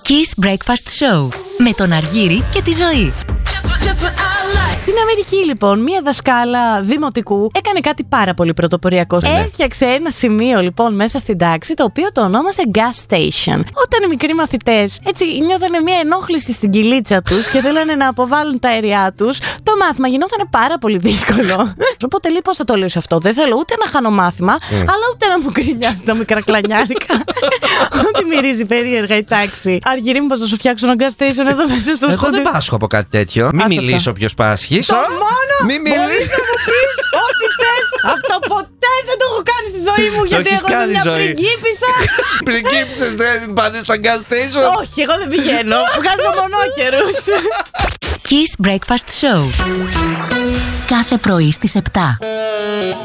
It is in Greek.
Kiss Breakfast Show με τον Αργύρη και τη Ζωή. Στην Αμερική, λοιπόν, μία δασκάλα δημοτικού έκανε κάτι πάρα πολύ πρωτοποριακό. Έφτιαξε ένα σημείο, λοιπόν, μέσα στην τάξη, το οποίο το ονόμασε gas station. Όταν οι μικροί μαθητές έτσι νιώθανε μία ενόχληση στην κοιλίτσα τους και θέλανε να αποβάλουν τα αέρια τους, το μάθημα γινόταν πάρα πολύ δύσκολο. Οπότε λέει, πώς θα το λύσω αυτό? Δεν θέλω ούτε να χάνω μάθημα, αλλά ούτε να μου γκρινιάζει τα μικρά κλανιάρικα. Ότι μυρίζει περίεργα η τάξη. Αργύρη, μήπως να σου φτιάξω ένα gas station εδώ μέσα στο Εγώ στούντιο? δεν πάσχω από κάτι τέτοιο. Μην μιλήσω ποιος πάσχει. Το μόνο Μην μπορείς μιλήσεις. να μου πεις ό,τι θες. Αυτό ποτέ δεν το έχω κάνει στη ζωή μου. Γιατί έχεις εγώ είμαι κάνει, μια Ζωή. πριγκίπισσα. Πριγκίπισσες δεν πάνε στα gas station. Όχι, εγώ δεν πηγαίνω. Βγάζω μονόκερους. Kiss Breakfast Show. Κάθε πρωί στις 7.